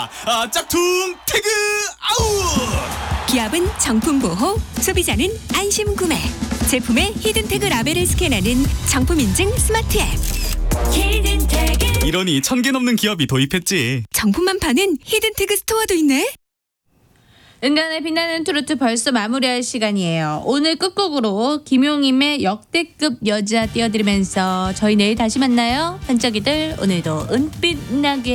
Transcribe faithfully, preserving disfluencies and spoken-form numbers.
아, 짝퉁 태그 아웃. 기업은 정품 보호, 소비자는 안심 구매. 제품의 히든 태그 라벨을 스캔하는 정품 인증 스마트 앱. 히든 태그. 이러니 천 개 넘는 기업이 도입했지. 정품만 파는 히든 태그 스토어도 있네. 은간의 빛나는 트로트 벌써 마무리할 시간이에요. 오늘 끝곡으로 김용임의 역대급 여자 띄워드리면서 저희 내일 다시 만나요. 반짝이들 오늘도 은빛나게.